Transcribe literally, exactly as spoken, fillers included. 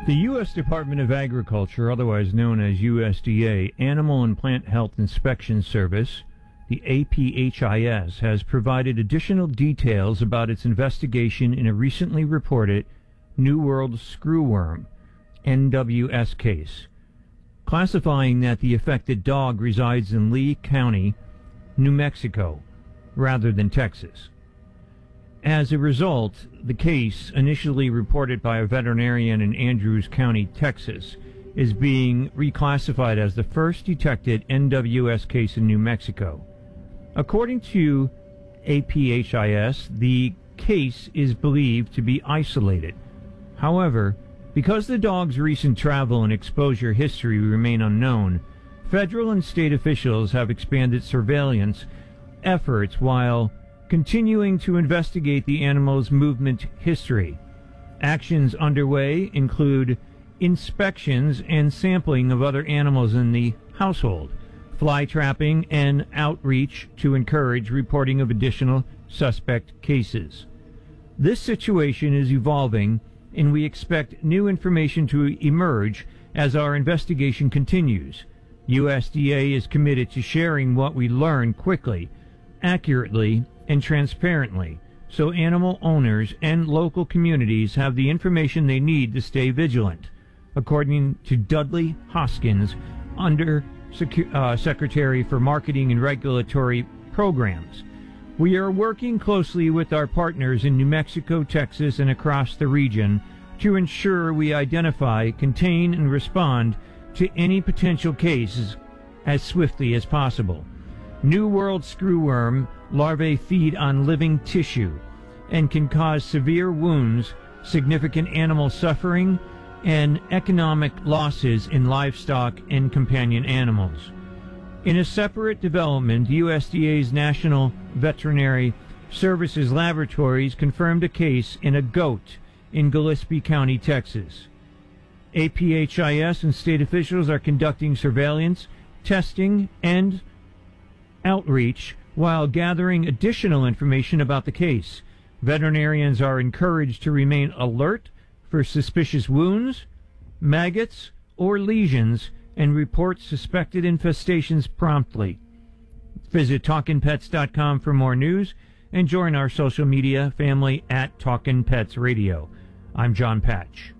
The U S Department of Agriculture, otherwise known as U S D A, Animal and Plant Health Inspection Service, the A P H I S, has provided additional details about its investigation in a recently reported New World screwworm, N W S case, classifying that the affected dog resides in Lee County, New Mexico, rather than Texas. As a result, the case, initially reported by a veterinarian in Andrews County, Texas, is being reclassified as the first detected N W S case in New Mexico. According to A P H I S, the case is believed to be isolated. However, because the dog's recent travel and exposure history remain unknown, federal and state officials have expanded surveillance efforts while continuing to investigate the animal's movement history. Actions underway include inspections and sampling of other animals in the household, fly trapping, and outreach to encourage reporting of additional suspect cases. This situation is evolving, and we expect new information to emerge as our investigation continues. U S D A is committed to sharing what we learn quickly, accurately, and transparently, so animal owners and local communities have the information they need to stay vigilant, according to Dudley Hoskins, Under Secu- uh, Secretary for Marketing and Regulatory Programs. We are working closely with our partners in New Mexico, Texas, and across the region to ensure we identify, contain, and respond to any potential cases as swiftly as possible. New World screwworm larvae feed on living tissue and can cause severe wounds, significant animal suffering, and economic losses in livestock and companion animals. In a separate development, U S D A's National Veterinary Services Laboratories confirmed a case in a goat in Gillespie County, Texas. A P H I S and state officials are conducting surveillance, testing, and outreach while gathering additional information about the case. Veterinarians are encouraged to remain alert for suspicious wounds, maggots, or lesions and report suspected infestations promptly. Visit talkin pets dot com for more news and join our social media family at Talkin' Pets Radio. I'm John Patch.